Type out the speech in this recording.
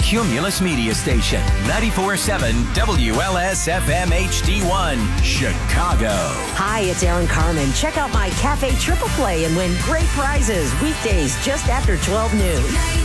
Cumulus Media Station, 94.7 WLS-FM HD1, Chicago. Hi, it's Aaron Carmen. Check out my Cafe Triple Play and win great prizes weekdays just after 12 noon.